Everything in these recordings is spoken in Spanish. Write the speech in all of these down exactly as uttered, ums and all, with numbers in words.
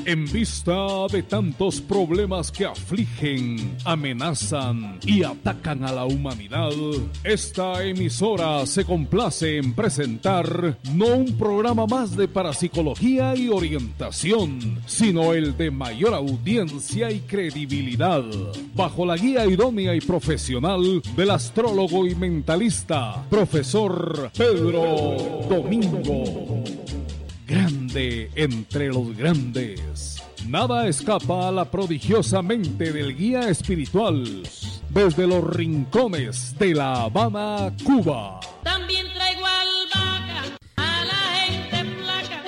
En vista de tantos problemas que afligen, amenazan y atacan a la humanidad, esta emisora se complace en presentar no un programa más de parapsicología y orientación, sino el de mayor audiencia y credibilidad, bajo la guía idónea y profesional del astrólogo y mentalista, profesor Pedro Domingo. Grande entre los grandes. Nada escapa a la prodigiosa mente del guía espiritual desde los rincones de La Habana, Cuba. También traigo albahaca a la gente flaca.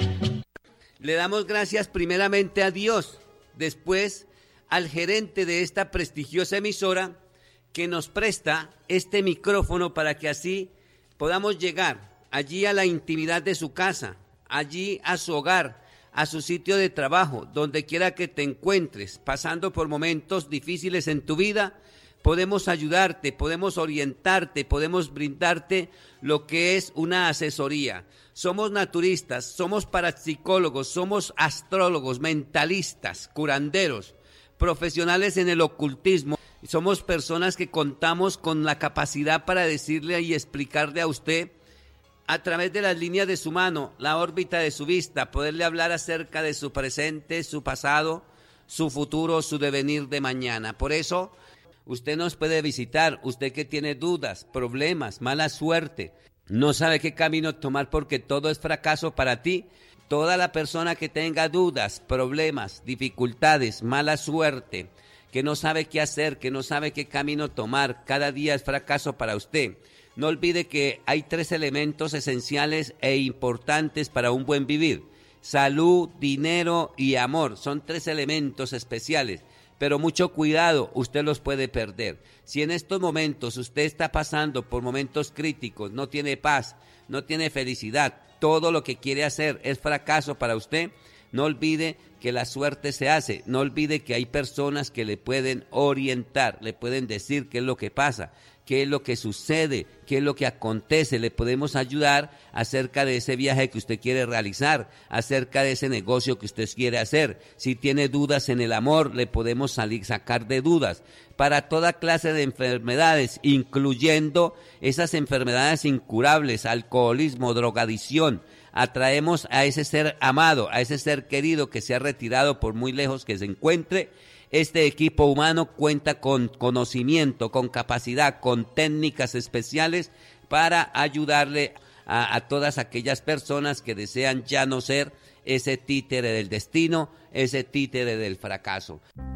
Le damos gracias primeramente a Dios, después al gerente de esta prestigiosa emisora que nos presta este micrófono para que así podamos llegar allí a la intimidad de su casa, allí a su hogar, a su sitio de trabajo, donde quiera que te encuentres, pasando por momentos difíciles en tu vida, podemos ayudarte, podemos orientarte, podemos brindarte lo que es una asesoría. Somos naturistas, somos parapsicólogos, somos astrólogos, mentalistas, curanderos, profesionales en el ocultismo. Somos personas que contamos con la capacidad para decirle y explicarle a usted a través de las líneas de su mano, la órbita de su vista, poderle hablar acerca de su presente, su pasado, su futuro, su devenir de mañana. Por eso, usted nos puede visitar, usted que tiene dudas, problemas, mala suerte, no sabe qué camino tomar porque todo es fracaso para ti. Toda la persona que tenga dudas, problemas, dificultades, mala suerte, que no sabe qué hacer, que no sabe qué camino tomar, cada día es fracaso para usted. No olvide que hay tres elementos esenciales e importantes para un buen vivir: salud, dinero y amor. Son tres elementos especiales, pero mucho cuidado, usted los puede perder. Si en estos momentos usted está pasando por momentos críticos, no tiene paz, no tiene felicidad, todo lo que quiere hacer es fracaso para usted, no olvide que la suerte se hace, no olvide que hay personas que le pueden orientar, le pueden decir qué es lo que pasa, qué es lo que sucede, qué es lo que acontece, le podemos ayudar acerca de ese viaje que usted quiere realizar, acerca de ese negocio que usted quiere hacer. Si tiene dudas en el amor, le podemos salir, sacar de dudas. Para toda clase de enfermedades, incluyendo esas enfermedades incurables, alcoholismo, drogadicción, atraemos a ese ser amado, a ese ser querido que se ha retirado por muy lejos que se encuentre. Este equipo humano cuenta con conocimiento, con capacidad, con técnicas especiales para ayudarle a, a todas aquellas personas que desean ya no ser ese títere del destino, ese títere del fracaso.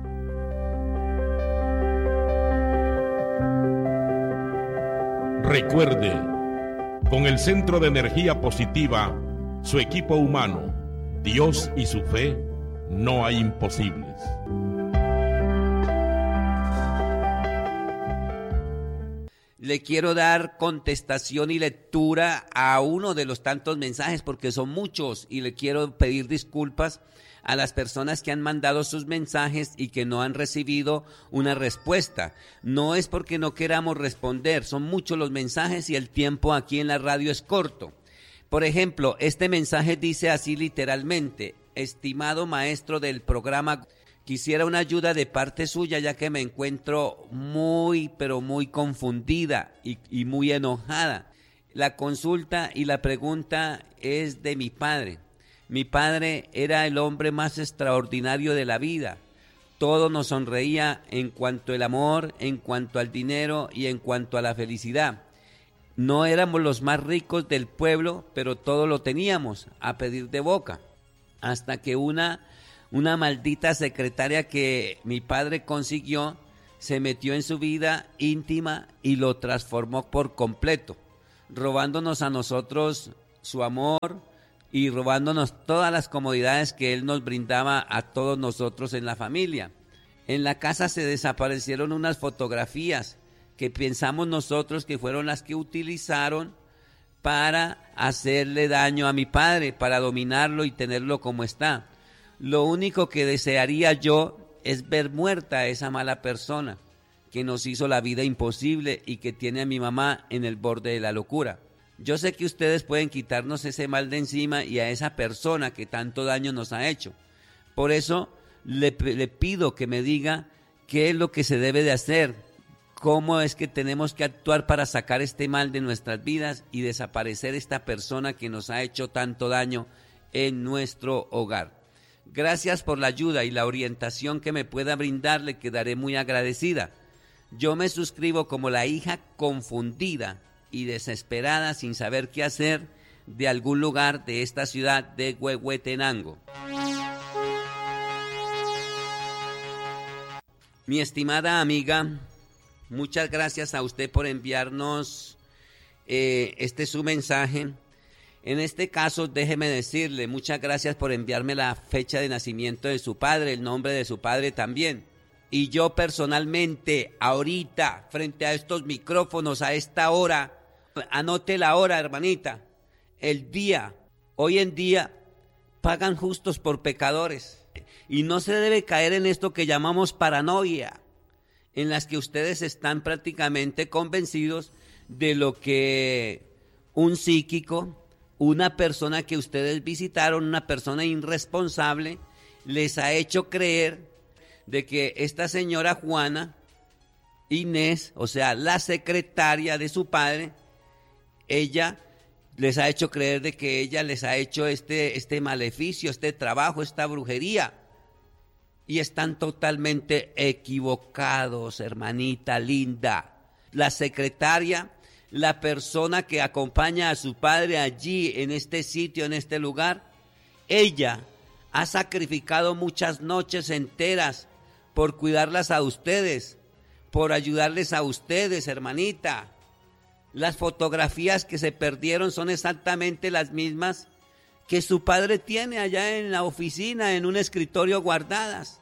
Recuerde, con el Centro de Energía Positiva, su equipo humano, Dios y su fe, no hay imposibles. Le quiero dar contestación y lectura a uno de los tantos mensajes porque son muchos y le quiero pedir disculpas a las personas que han mandado sus mensajes y que no han recibido una respuesta. No es porque no queramos responder, son muchos los mensajes y el tiempo aquí en la radio es corto. Por ejemplo, este mensaje dice así literalmente: estimado maestro del programa, quisiera una ayuda de parte suya ya que me encuentro muy, pero muy confundida y, y muy enojada. La consulta y la pregunta es de mi padre. Mi padre era el hombre más extraordinario de la vida. Todo nos sonreía en cuanto al amor, en cuanto al dinero y en cuanto a la felicidad. No éramos los más ricos del pueblo, pero todo lo teníamos a pedir de boca. Hasta que una... Una maldita secretaria que mi padre consiguió se metió en su vida íntima y lo transformó por completo, robándonos a nosotros su amor y robándonos todas las comodidades que él nos brindaba a todos nosotros en la familia. En la casa se desaparecieron unas fotografías que pensamos nosotros que fueron las que utilizaron para hacerle daño a mi padre, para dominarlo y tenerlo como está. Lo único que desearía yo es ver muerta a esa mala persona que nos hizo la vida imposible y que tiene a mi mamá en el borde de la locura. Yo sé que ustedes pueden quitarnos ese mal de encima y a esa persona que tanto daño nos ha hecho, Por eso le, le pido que me diga qué es lo que se debe de hacer, cómo es que tenemos que actuar para sacar este mal de nuestras vidas y desaparecer esta persona que nos ha hecho tanto daño en nuestro hogar. Gracias por la ayuda y la orientación que me pueda brindar, le quedaré muy agradecida. Yo me suscribo como la hija confundida y desesperada sin saber qué hacer de algún lugar de esta ciudad de Huehuetenango. Mi estimada amiga, muchas gracias a usted por enviarnos eh, este su mensaje. En este caso, déjeme decirle, muchas gracias por enviarme la fecha de nacimiento de su padre, el nombre de su padre también. Y yo personalmente, ahorita, frente a estos micrófonos, a esta hora, anote la hora, hermanita, el día, hoy en día, pagan justos por pecadores. Y no se debe caer en esto que llamamos paranoia, en las que ustedes están prácticamente convencidos de lo que un psíquico, una persona que ustedes visitaron, una persona irresponsable, les ha hecho creer de que esta señora Juana Inés, o sea, la secretaria de su padre, ella les ha hecho creer de que ella les ha hecho este, este maleficio, este trabajo, esta brujería. Y están totalmente equivocados, hermanita linda. La secretaria, la persona que acompaña a su padre allí, en este sitio, en este lugar, ella ha sacrificado muchas noches enteras por cuidarlas a ustedes, por ayudarles a ustedes, hermanita. Las fotografías que se perdieron son exactamente las mismas que su padre tiene allá en la oficina, en un escritorio guardadas.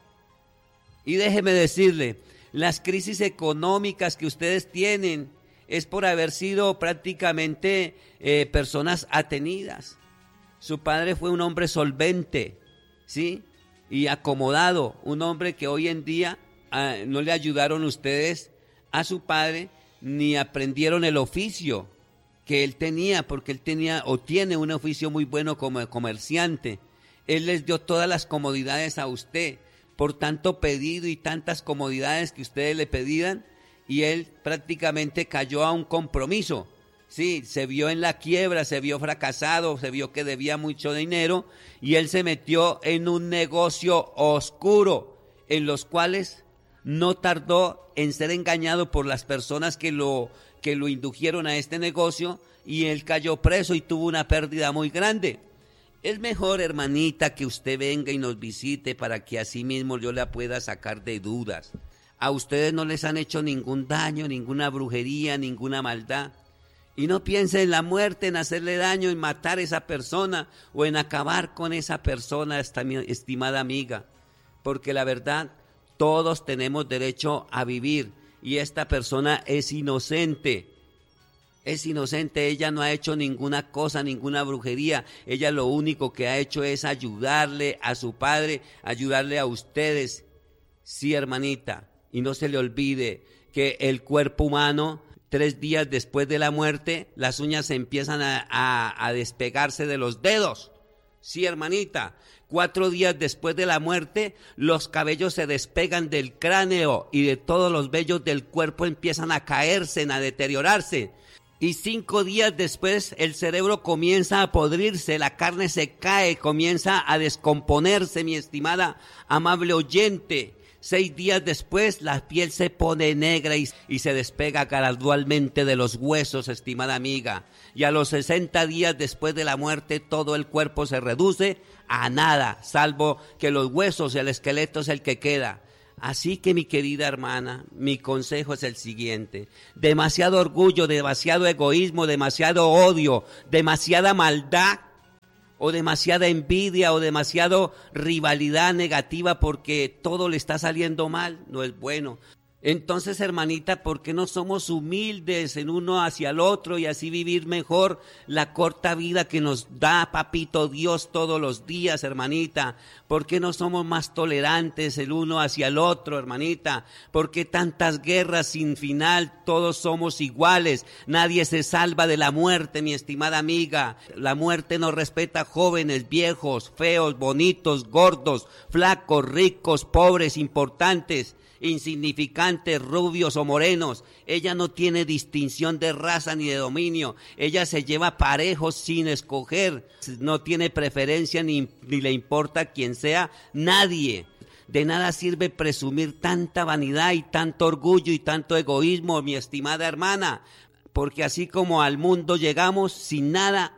Y déjeme decirle, las crisis económicas que ustedes tienen es por haber sido prácticamente eh, personas atenidas. Su padre fue un hombre solvente, ¿sí? Y acomodado, un hombre que hoy en día ah, no le ayudaron ustedes a su padre, ni aprendieron el oficio que él tenía, porque él tenía o tiene un oficio muy bueno como comerciante. Él les dio todas las comodidades a usted, por tanto pedido y tantas comodidades que ustedes le pedían, y él prácticamente cayó a un compromiso. Sí, se vio en la quiebra, se vio fracasado, se vio que debía mucho dinero, y él se metió en un negocio oscuro, en los cuales no tardó en ser engañado por las personas que lo que lo indujeron a este negocio, y él cayó preso y tuvo una pérdida muy grande. Es mejor, hermanita, que usted venga y nos visite para que así mismo yo la pueda sacar de dudas. A ustedes no les han hecho ningún daño, ninguna brujería, ninguna maldad. Y no piense en la muerte, en hacerle daño, en matar a esa persona o en acabar con esa persona, esta mi estimada amiga. Porque la verdad, todos tenemos derecho a vivir. Y esta persona es inocente, es inocente, ella no ha hecho ninguna cosa, ninguna brujería, ella lo único que ha hecho es ayudarle a su padre, ayudarle a ustedes. Sí, hermanita, y no se le olvide que el cuerpo humano, tres días después de la muerte, las uñas se empiezan a, a, a despegarse de los dedos. Sí, hermanita, cuatro días después de la muerte, los cabellos se despegan del cráneo y de todos los vellos del cuerpo empiezan a caerse, a deteriorarse. Y cinco días después, el cerebro comienza a podrirse, la carne se cae, comienza a descomponerse, mi estimada, amable oyente. Seis días después, la piel se pone negra y, y se despega gradualmente de los huesos, estimada amiga. Y a los sesenta días después de la muerte, todo el cuerpo se reduce a nada, salvo que los huesos, el esqueleto es el que queda. Así que, mi querida hermana, mi consejo es el siguiente: demasiado orgullo, demasiado egoísmo, demasiado odio, demasiada maldad, o demasiada envidia, o demasiado rivalidad negativa porque todo le está saliendo mal, no es bueno. Entonces, hermanita, ¿por qué no somos humildes en uno hacia el otro y así vivir mejor la corta vida que nos da Papito Dios todos los días, hermanita? ¿Por qué no somos más tolerantes el uno hacia el otro, hermanita? ¿Por qué tantas guerras sin final? Todos somos iguales, nadie se salva de la muerte, mi estimada amiga. La muerte no respeta a jóvenes, viejos, feos, bonitos, gordos, flacos, ricos, pobres, importantes, insignificantes, rubios o morenos. Ella no tiene distinción de raza ni de dominio. Ella se lleva parejos sin escoger. No tiene preferencia ni, ni le importa quién sea, nadie. De nada sirve presumir tanta vanidad y tanto orgullo y tanto egoísmo, mi estimada hermana, porque así como al mundo llegamos sin nada,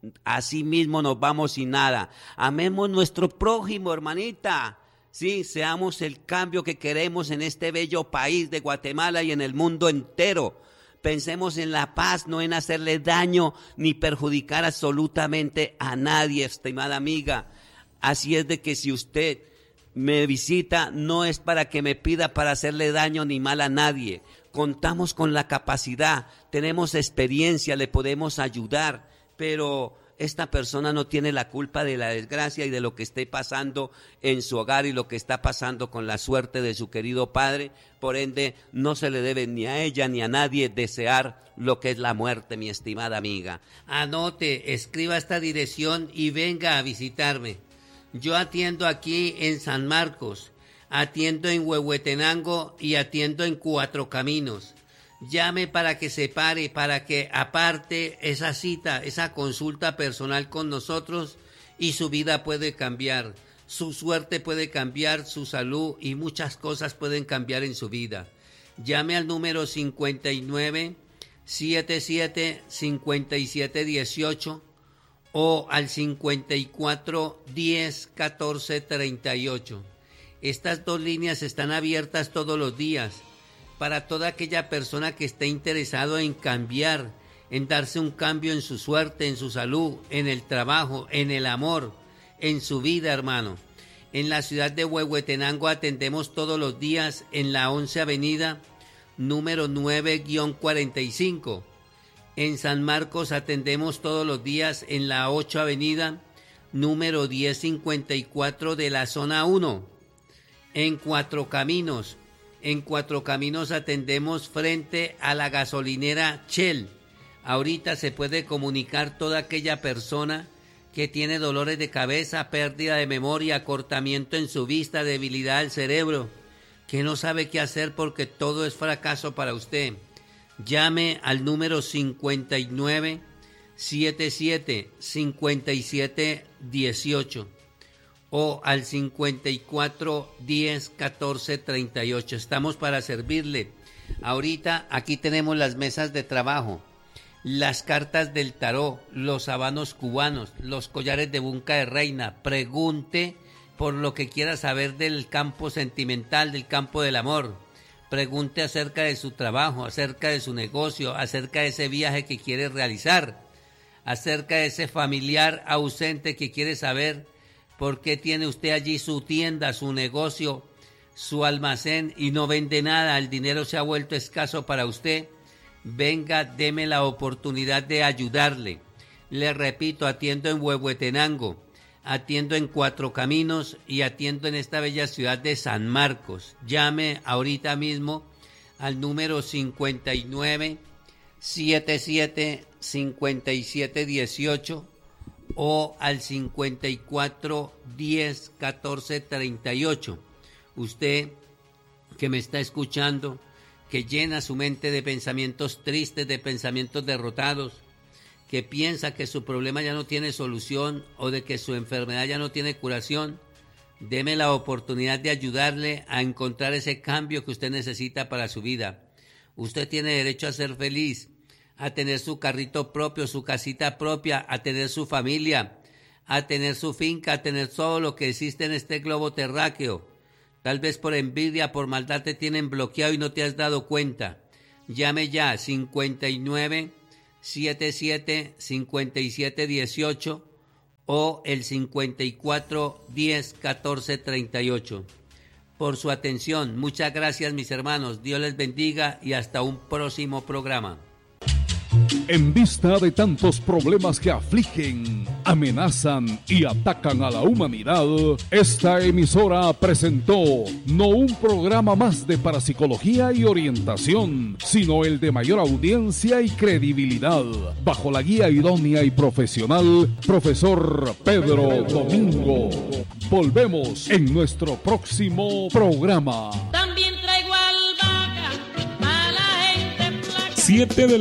así mismo nos vamos sin nada. Amemos nuestro prójimo, hermanita. Sí, seamos el cambio que queremos en este bello país de Guatemala y en el mundo entero. Pensemos en la paz, no en hacerle daño ni perjudicar absolutamente a nadie, estimada amiga. Así es de que si usted me visita, no es para que me pida para hacerle daño ni mal a nadie. Contamos con la capacidad, tenemos experiencia, le podemos ayudar, pero esta persona no tiene la culpa de la desgracia y de lo que esté pasando en su hogar y lo que está pasando con la suerte de su querido padre. Por ende, no se le debe ni a ella ni a nadie desear lo que es la muerte, mi estimada amiga. Anote, escriba esta dirección y venga a visitarme. Yo atiendo aquí en San Marcos, atiendo en Huehuetenango y atiendo en Cuatro Caminos. Llame para que se pare, para que aparte esa cita, esa consulta personal con nosotros y su vida puede cambiar, su suerte puede cambiar, su salud y muchas cosas pueden cambiar en su vida. Llame al número cincuenta y nueve, setenta y siete, cincuenta y siete dieciocho o al cincuenta y cuatro, diez, catorce, treinta y ocho. Estas dos líneas están abiertas todos los días para toda aquella persona que esté interesado en cambiar, en darse un cambio en su suerte, en su salud, en el trabajo, en el amor, en su vida, hermano. En la ciudad de Huehuetenango atendemos todos los días en la once Avenida, número nueve cuarenta y cinco. En San Marcos atendemos todos los días en la ocho Avenida, número diez cincuenta y cuatro de la zona uno. En Cuatro Caminos, En Cuatro Caminos atendemos frente a la gasolinera Shell. Ahorita se puede comunicar toda aquella persona que tiene dolores de cabeza, pérdida de memoria, acortamiento en su vista, debilidad del cerebro, que no sabe qué hacer porque todo es fracaso para usted. Llame al número cincuenta y nueve, setenta y siete, cincuenta y siete dieciocho. O al cincuenta y cuatro, diez, catorce, treinta y ocho. Estamos para servirle. Ahorita aquí tenemos las mesas de trabajo, las cartas del tarot, los habanos cubanos, los collares de bunca de reina. Pregunte por lo que quiera saber del campo sentimental, del campo del amor. Pregunte acerca de su trabajo, acerca de su negocio, acerca de ese viaje que quiere realizar, acerca de ese familiar ausente que quiere saber ¿por qué tiene usted allí su tienda, su negocio, su almacén y no vende nada? El dinero se ha vuelto escaso para usted. Venga, deme la oportunidad de ayudarle. Le repito, atiendo en Huehuetenango, atiendo en Cuatro Caminos y atiendo en esta bella ciudad de San Marcos. Llame ahorita mismo al número cincuenta y nueve, setenta y siete, cincuenta y siete dieciocho. O al cincuenta y cuatro, diez, catorce, treinta y ocho. Usted que me está escuchando, que llena su mente de pensamientos tristes, de pensamientos derrotados, que piensa que su problema ya no tiene solución o de que su enfermedad ya no tiene curación, deme la oportunidad de ayudarle a encontrar ese cambio que usted necesita para su vida. Usted tiene derecho a ser feliz, a tener su carrito propio, su casita propia, a tener su familia, a tener su finca, a tener todo lo que existe en este globo terráqueo. Tal vez por envidia, por maldad te tienen bloqueado y no te has dado cuenta. Llame ya cincuenta y nueve, setenta y siete, cincuenta y siete dieciocho o el cincuenta y cuatro, diez, catorce, treinta y ocho. por su atención. Muchas gracias, mis hermanos. Dios les bendiga y hasta un próximo programa. En vista de tantos problemas que afligen, amenazan y atacan a la humanidad, esta emisora presentó no un programa más de parapsicología y orientación, sino el de mayor audiencia y credibilidad, bajo la guía idónea y profesional, profesor Pedro Domingo. Volvemos en nuestro próximo programa. También traigo albahaca a la gente flaca. Siete de